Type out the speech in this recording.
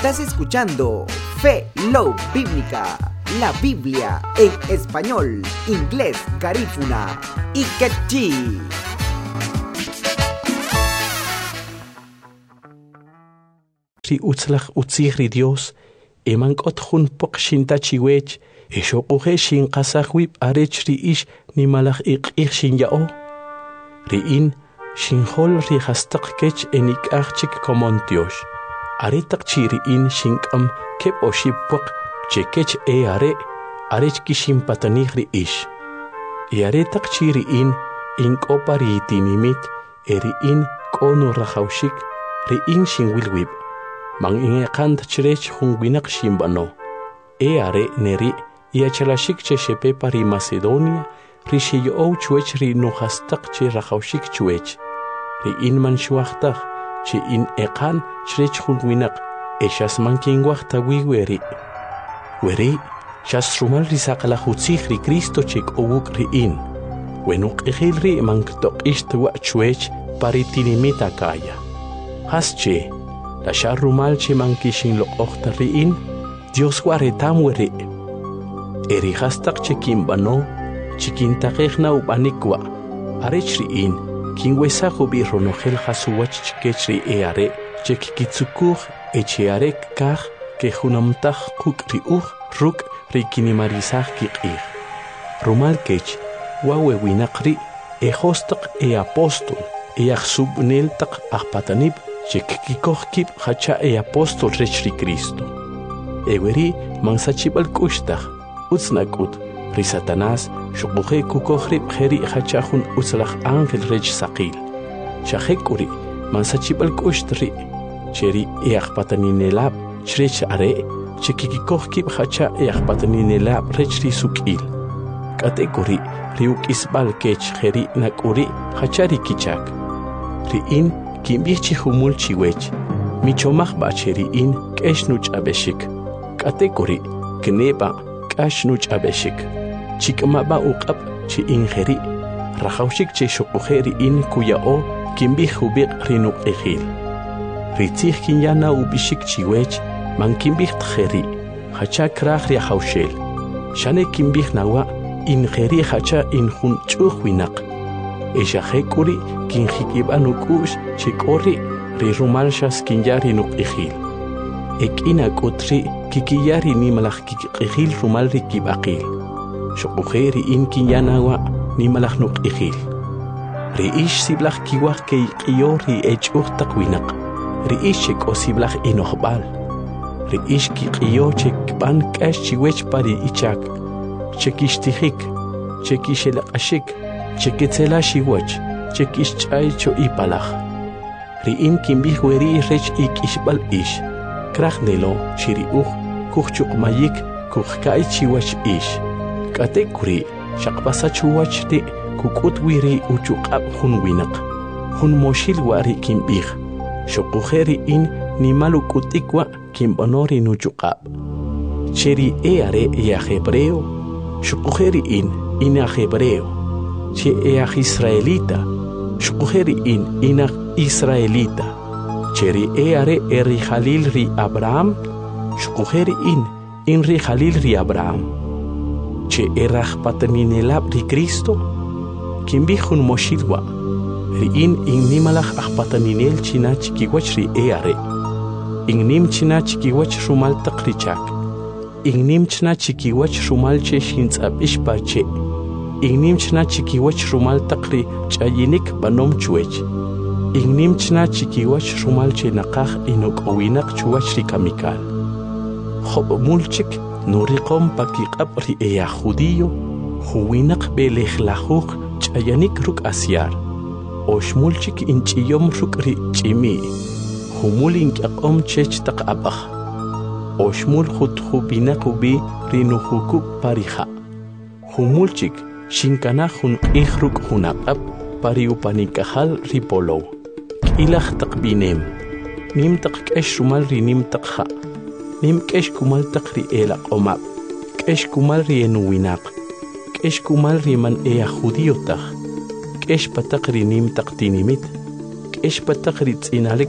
Estás escuchando Fe Love Bíblica, la Biblia en español, inglés, garífuna y quechí. Si utzlach utzihri Dios, emankot hun pokshinta chiwech, eshokuhe shin kasahwib arech riish ni malach ik shin yao. Riin shin hol ri hastak kech enik achik komontiosh. Aretak chiriin shinkam kep oshipwak chekech are arech kishin patanih riish. Aretak chiriin inkopari tinimit eriin kono rahaushik riin shin wilwib. Mang ingekant chirech hungwinak shimbano. Are neri iachalashik che shepe pari Macedonia rishiyo ou chuech ri nuhastak che rahaushik chuech. Ri in man shuachtach che in ekan chirech hungwinak eshas man kingwachta wiweri. Weri shas rumal risakala hutzich ri Cristo chik owuk ri in. Wenuk ejil ri man ktok ishtwa chuech pari tinimita kaya. Has che la sharrumal che mankishin lo riin, Dios guaretam weri. Eri hastak che kimbano, chikintakechna ubanikwa, arech riin, kingwesajo birronogel hasuwach chikechri eare, chekikitsukuj echearek kaj, que junamtaj kuk riuj, ruk rikinimarizaj kikij. Rumal kech, wawe winakri, hostak apostol, achsubneltak ahpatanib, chekikikohkip hacha apostol rechri Cristo. Eweri mansachibal kushtach, utznakut, ri Satanás, shokuhe kukohrib heri hachahun utzlach ángel rech sakil. Shahekuri, mansachibal kushtri, cheri eachpataninelab, chrech are, chekikikohkip hacha eachpataninelab rechri sukil. Katekuri, riuk isbal kech heri nakuri, hachari kichak. Riin, kimbichi humul chiwech, michomach bacheriin, keshnuch abeshik. Katekuri, kneba, kashnuch abeshik. Chikmaba uqab, chi ingeri, rahaushik che shokujeri in kuyao, kimbich hubik rinuk ejil. Ritzich kinyana ubishik chiwech, man kimbich tjeri, hacha krach riahaushel. Shane kimbich nawa, ingeri hacha injun chuhwinak. Eshahekuri kinjikib anukush chikori rirumalshas kinyari nuk ijil. Ekina kutri kikiyari nimalach kikijil rumal rikib akil. Shokujeri in kinyanawa nimalach nuk ijil. Riish siblach kiwach ke iqiyori echuch takwinak. Riish chek o siblach inohbal. Riish kiqiyo chek ban kash chiwech pari ichak. Chekishtihik, chekishelaqashik. Cheketzela shiwach, chekishchay cho ipalach. Riin kimbih weri rech ikishbal ish. Krachnelo, shiriuch, kuchuk mayik, kuchkai chiwach ish. Katekuri, shakbasa chuwach te, kukut wiri uchukab hun winak. Hun moshil wari kimbih. Shokujeri in nimalukutikwa kimbonori nuchukab. Cheri eare ya hebreo. Shokujeri in ina hebreo. Che each israelita, shukujeri in inach israelita. Cheri eare eri Jalil ri Abraham, shukujeri in ri Jalil ri Abraham. Che erach pataninelab ri Cristo, kimbihun moshilwa, ri in nimalach achpataninel chinach kiwach ri eare. Nim chinach kiwach rumal takrichak. Nim chinach kiwach rumal che shintzab ishpache. Ignimchna chikiwach rumal takri chayinik banom chuech. Ignimchna chikiwach rumal chenakaj inok owinak chuach rikamikal. Hob mulchik nurikom pakikab ri eya judío, huwinak belejlajuk chayanik ruk asyar. Oshmulchik inchiyom ruk ri chimi. Humul inkakom chech takabaj. Oshmul khuthubinak ubi rinuhukuk parija. Humulchik shinkana hun ihruk hunaqab pariupanikahal ripolo. Kilach takbinem. Nim takkesh rumal ri nim takha. Nim kesh kumal takri elak omab. Kesh kumal ri enuwinak. Kesh kumal ri man eya judíotach. Kesh patakri nim taktinimit. Kesh patakri tzinalik